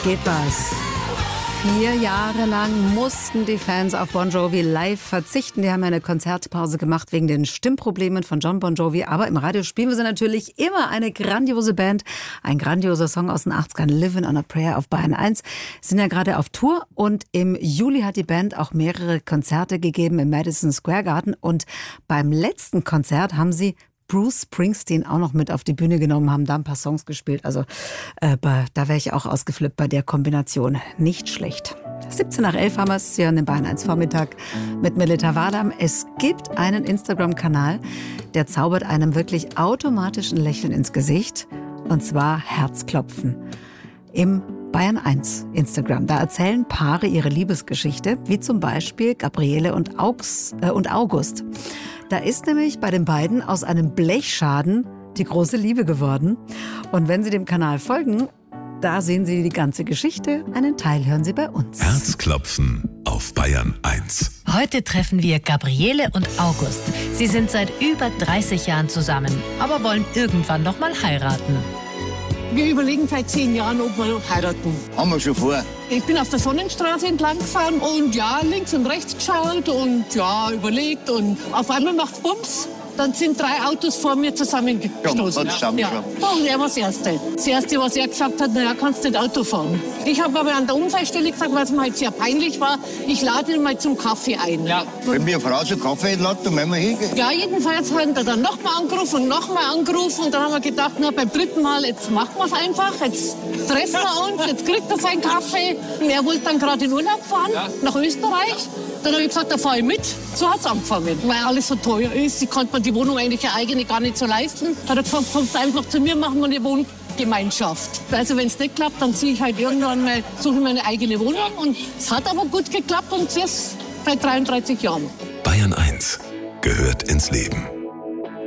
geht was. 4 Jahre lang mussten die Fans auf Bon Jovi live verzichten. Die haben eine Konzertpause gemacht wegen den Stimmproblemen von John Bon Jovi. Aber im Radio spielen wir sie natürlich immer. Eine grandiose Band, ein grandioser Song aus den 80ern, Living on a Prayer auf Bayern 1. Sind ja gerade auf Tour und im Juli hat die Band auch mehrere Konzerte gegeben im Madison Square Garden. Und beim letzten Konzert haben sie Bruce Springsteen auch noch mit auf die Bühne genommen, haben da ein paar Songs gespielt. Also da wäre ich auch ausgeflippt bei der Kombination. Nicht schlecht. 17 nach 11 haben wir es hier an den Bayern 1 Vormittag mit Melita Wadam. Es gibt einen Instagram-Kanal, der zaubert einem wirklich automatischen Lächeln ins Gesicht. Und zwar Herzklopfen. Im Bayern 1 Instagram. Da erzählen Paare ihre Liebesgeschichte, wie zum Beispiel Gabriele und August. Da ist nämlich bei den beiden aus einem Blechschaden die große Liebe geworden. Und wenn Sie dem Kanal folgen, da sehen Sie die ganze Geschichte. Einen Teil hören Sie bei uns. Herzklopfen auf Bayern 1. Heute treffen wir Gabriele und August. Sie sind seit über 30 Jahren zusammen, aber wollen irgendwann noch mal heiraten. Wir überlegen seit 10 Jahren, ob wir heiraten. Haben wir schon vor. Ich bin auf der Sonnenstraße entlang gefahren und links und rechts geschaut und überlegt und auf einmal macht Bums. Dann sind 3 Autos vor mir zusammengestoßen. Ja. Und er war das Erste. Das Erste, was er gesagt hat, kannst du nicht Auto fahren. Ich habe aber an der Unfallstelle gesagt, was mir halt sehr peinlich war, ich lade ihn mal zum Kaffee ein. Ja. Wenn mir eine Frau zum Kaffee einlädt, dann müssen wir hingehen. Ja, jedenfalls hat er dann nochmal angerufen und dann haben wir gedacht, beim 3. Mal, jetzt machen wir es einfach, jetzt treffen wir uns, jetzt kriegt er seinen Kaffee. Und er wollte dann gerade in Urlaub fahren, nach Österreich. Dann habe ich gesagt, da fahre ich mit. So hat es angefangen. Weil alles so teuer ist, ich konnte mir die Wohnung eigentlich eine eigene gar nicht so leisten. Da hat er gesagt, kommst du einfach zu mir, machen wir eine Wohngemeinschaft. Also wenn es nicht klappt, dann ziehe ich halt irgendwann mal, suche ich mir eine eigene Wohnung. Und es hat aber gut geklappt und jetzt seit 33 Jahren. Bayern 1 gehört ins Leben.